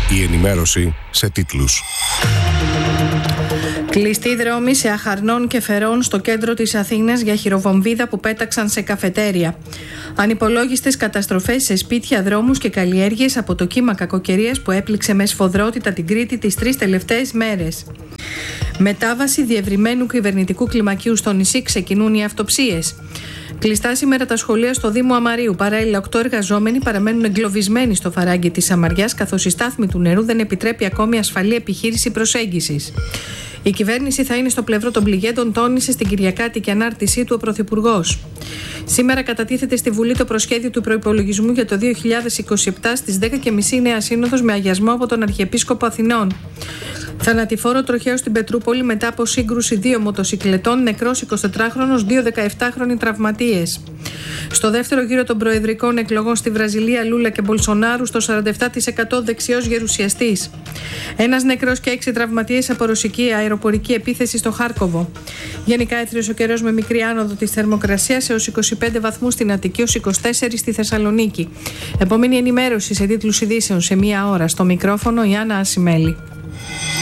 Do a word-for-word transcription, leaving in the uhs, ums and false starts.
Η ενημέρωση σε τίτλους. Κλειστοί δρόμοι σε Αχαρνών και Φερών στο κέντρο της Αθήνας για χειροβομβίδα που πέταξαν σε καφετέρια. Ανυπολόγιστες καταστροφές σε σπίτια, δρόμους και καλλιέργειες από το κύμα κακοκαιρίας που έπληξε με σφοδρότητα την Κρήτη τις τρεις τελευταίες μέρες. Μετάβαση διευρυμένου κυβερνητικού κλιμακίου στο νησί, ξεκινούν οι αυτοψίες. Κλειστά σήμερα τα σχολεία στο Δήμο Αμαρίου. Παράλληλα, οκτώ εργαζόμενοι παραμένουν εγκλωβισμένοι στο φαράγγι της Σαμαριάς, καθώς η στάθμη του νερού δεν επιτρέπει ακόμη ασφαλή επιχείρηση προσέγγισης. Η κυβέρνηση θα είναι στο πλευρό των πληγέντων, τόνισε στην Κυριακάτικη ανάρτησή του ο Πρωθυπουργός. Σήμερα κατατίθεται στη Βουλή το προσχέδιο του προϋπολογισμού για το δύο χιλιάδες είκοσι επτά στις δέκα και μισή Νέα Σύνοδος με αγιασμό από τον Αρχιεπίσκοπο Αθηνών. Θανατηφόρο τροχαίο στην Πετρούπολη μετά από σύγκρουση δύο μοτοσικλετών, νεκρός εικοσιτετράχρονος, δύο δεκαεπτάχρονοι τραυματίες. Στο δεύτερο γύρο των προεδρικών εκλογών στη Βραζιλία, Λούλα και Μπολσονάρου στο σαράντα επτά τοις εκατό δεξιός γερουσιαστής. Ένας νεκρός και έξι τραυματίες από ρωσική αεροπορική επίθεση στο Χάρκοβο. Γενικά έθριος ο καιρός με μικρή άνοδο της θερμοκρασίας έως είκοσι πέντε βαθμούς στην Αττική, έως είκοσι τέσσερα στη Θεσσαλονίκη. Επόμενη ενημέρωση σε τίτλους ειδήσεων σε μία ώρα. Στο μικρόφωνο η Άννα Ασημέλη.